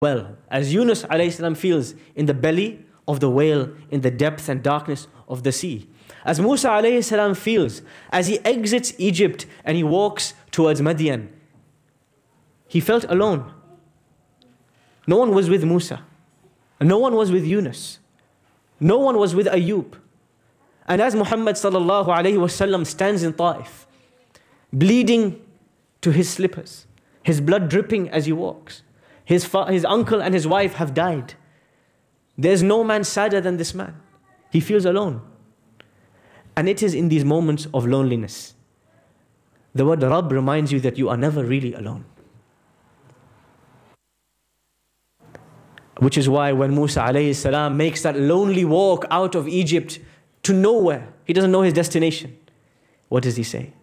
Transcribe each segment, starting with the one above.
well, as Yunus alayhi salam feels in the belly of the whale, in the depth and darkness of the sea. As Musa alayhi salam feels as he exits Egypt and he walks towards Madian. He felt alone. No one was with Musa. No one was with Yunus. No one was with Ayub. And as Muhammad sallallahu alayhi wasallam stands in Ta'if, bleeding to his slippers, his blood dripping as he walks, his uncle and his wife have died. There's no man sadder than this man. He feels alone. And it is in these moments of loneliness. The word Rabb reminds you that you are never really alone. Which is why when Musa alayhi salam makes that lonely walk out of Egypt to nowhere, he doesn't know his destination. What does he say?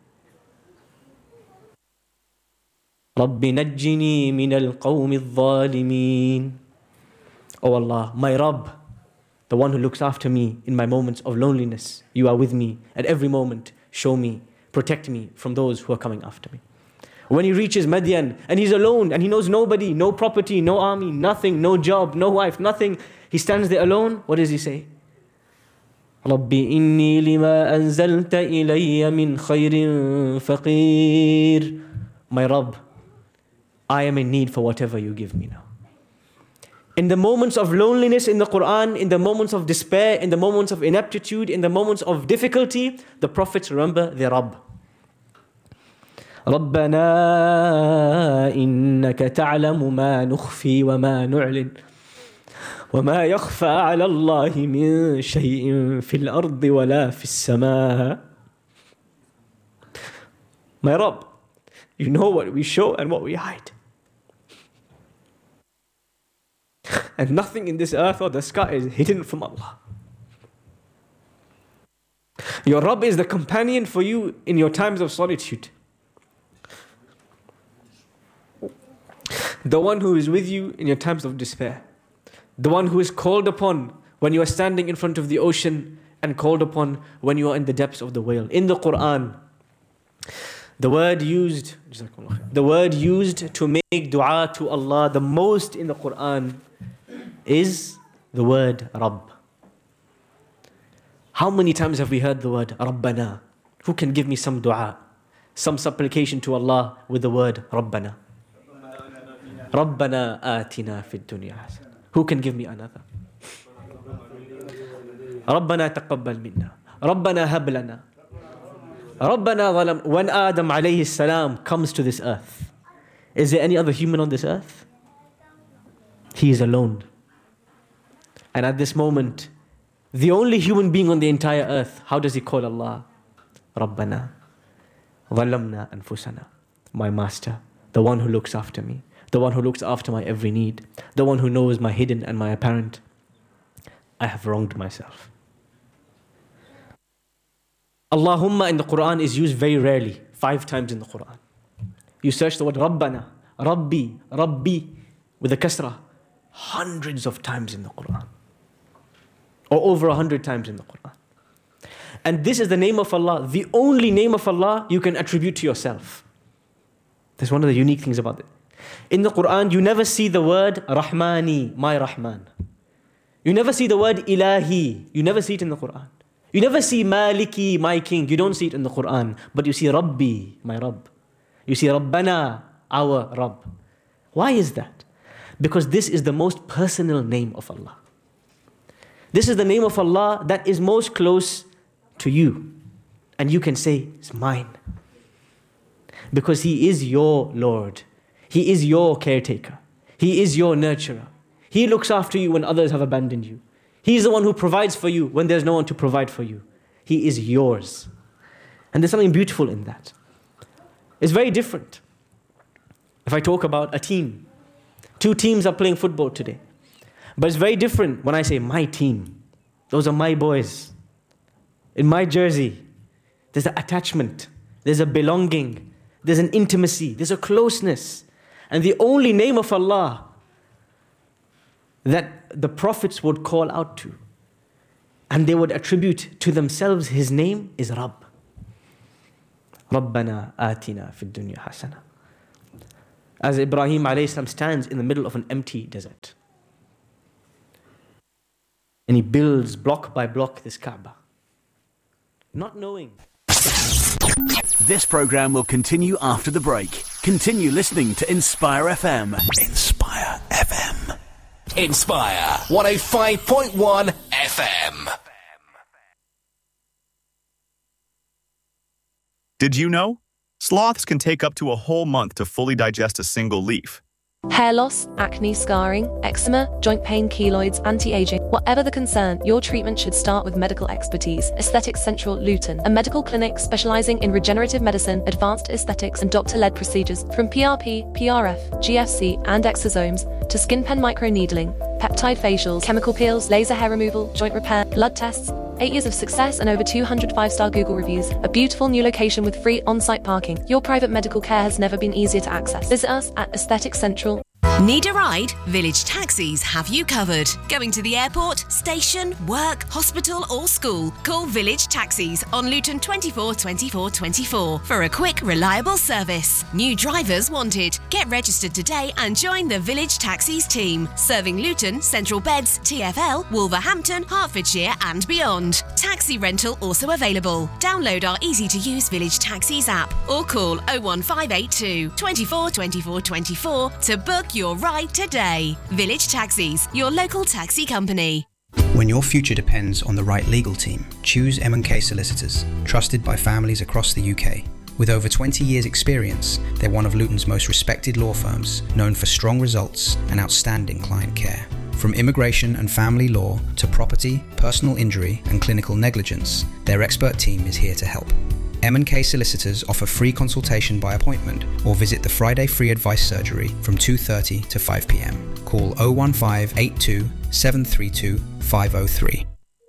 رَبِّ نَجِّنِي مِنَ الْقَوْمِ الظَّالِمِينَ. Oh Allah, my Rabb, the one who looks after me in my moments of loneliness. You are with me at every moment. Show me, protect me from those who are coming after me. When he reaches Madian and he's alone and he knows nobody, no property, no army, nothing, no job, no wife, nothing. He stands there alone. What does he say? رَبِّ إِنِّي لِمَا أَنزَلْتَ إِلَيَّ مِنْ خَيْرٍ فَقِيرٌ. My Rabb, I am in need for whatever you give me now. In the moments of loneliness in the Quran, in the moments of despair, in the moments of ineptitude, in the moments of difficulty, the prophets remember their Rabb. رَبَّنَا إِنَّكَ تَعْلَمُ مَا نُخْفِي وَمَا نُعْلِنُ وَمَا يَخْفَى عَلَى اللَّهِ مِنْ شَيْءٍ فِي الْأَرْضِ وَلَا فِي السَّمَاءِ. My Rabb, you know what we show and what we hide. And nothing in this earth or the sky is hidden from Allah. Your Rabb is the companion for you in your times of solitude. The one who is with you in your times of despair. The one who is called upon when you are standing in front of the ocean and called upon when you are in the depths of the whale. In the Quran, the word used to make dua to Allah the most in the Quran is the word Rabb. How many times have we heard the word Rabbana? Who can give me some dua, some supplication to Allah with the word Rabbana? Rabbana atina fid dunya hasana. Who can give me another? Rabbana taqabbal minna. Rabbana hab lana. Rabbana zalam. When Adam alayhi salam comes to this earth, is there any other human on this earth? He is alone. And at this moment, the only human being on the entire earth, how does he call Allah? Rabbana zalamna anfusana. My master, the one who looks after me, the one who looks after my every need, the one who knows my hidden and my apparent. I have wronged myself. Allahumma in the Quran is used very rarely, 5 times in the Quran. You search the word Rabbana, Rabbi, Rabbi, with a kasrah, hundreds of times in the Quran. Or over 100 times in the Quran. And this is the name of Allah, the only name of Allah you can attribute to yourself. That's one of the unique things about it. In the Quran, you never see the word Rahmani, my Rahman. You never see the word Ilahi. You never see it in the Quran. You never see Maliki, my King. You don't see it in the Quran. But you see Rabbi, my Rabb. You see Rabbana, our Rabb. Why is that? Because this is the most personal name of Allah. This is the name of Allah that is most close to you. And you can say, it's mine. Because He is your Lord. He is your caretaker. He is your nurturer. He looks after you when others have abandoned you. He's the one who provides for you when there's no one to provide for you. He is yours. And there's something beautiful in that. It's very different. If I talk about a team, 2 teams are playing football today. But it's very different when I say my team. Those are my boys. In my jersey, there's an attachment. There's a belonging. There's an intimacy. There's a closeness. And the only name of Allah that the prophets would call out to and they would attribute to themselves His name is Rabb. Rabbana atina fid dunya hasana. As Ibrahim alayhi salam stands in the middle of an empty desert. And he builds block by block this Kaaba. Not knowing. This program will continue after the break. Continue listening to Inspire FM. Inspire FM. Inspire 105.1 FM. Did you know? Sloths can take up to a whole month to fully digest a single leaf. Hair loss, acne, scarring, eczema, joint pain, keloids, anti-aging. Whatever the concern, your treatment should start with medical expertise. Aesthetics Central Luton, a medical clinic specializing in regenerative medicine, advanced aesthetics and doctor-led procedures from PRP, PRF, GFC and exosomes to skin pen microneedling, peptide facials, chemical peels, laser hair removal, joint repair, blood tests. 8 years of success and over 200 5-star Google reviews. A beautiful new location with free on-site parking. Your private medical care has never been easier to access. Visit us at Aesthetics Central. Need a ride? Village Taxis have you covered. Going to the airport, station, work, hospital or school? Call Village Taxis on Luton 24 24 24 for a quick, reliable service. New drivers wanted. Get registered today and join the Village Taxis team. Serving Luton, Central Beds, TfL, Wolverhampton, Hertfordshire and beyond. Taxi rental also available. Download our easy-to-use Village Taxis app or call 01582 24 24 24 to book your ride today. Village Taxis, your local taxi company. When your future depends on the right legal team, choose M&K Solicitors, trusted by families across the UK. With over 20 years' experience, they're one of Luton's most respected law firms, known for strong results and outstanding client care. From immigration and family law to property, personal injury and clinical negligence, their expert team is here to help. M&K Solicitors offer free consultation by appointment or visit the Friday Free Advice Surgery from 2:30 to 5 p.m. Call 01582 732 503.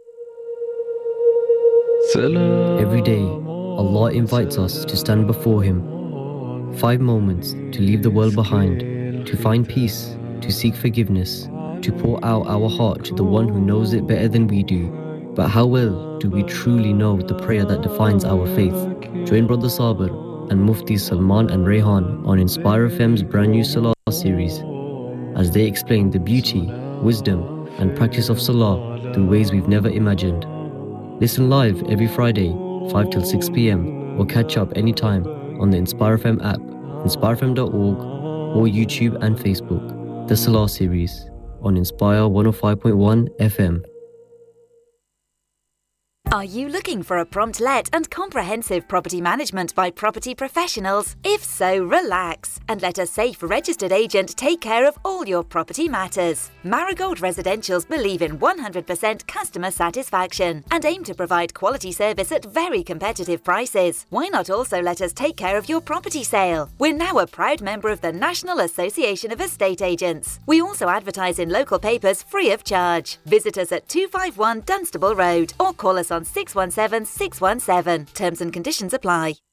Every day, Allah invites us to stand before Him. 5 moments to leave the world behind, to find peace, to seek forgiveness, to pour out our heart to the one who knows it better than we do. But how well do we truly know the prayer that defines our faith? Join Brother Sabir and Mufti Salman and Rehan on Inspire FM's brand new Salah series as they explain the beauty, wisdom and practice of Salah through ways we've never imagined. Listen live every Friday, 5 till 6 p.m. or catch up anytime on the Inspire FM app, inspirefm.org or YouTube and Facebook. The Salah series on Inspire 105.1 FM. Are you looking for a prompt let and comprehensive property management by property professionals? If so, relax and let a safe registered agent take care of all your property matters. Marigold Residentials believe in 100% customer satisfaction and aim to provide quality service at very competitive prices. Why not also let us take care of your property sale? We're now a proud member of the National Association of Estate Agents. We also advertise in local papers free of charge. Visit us at 251 Dunstable Road or call us on 617 617. Terms and conditions apply.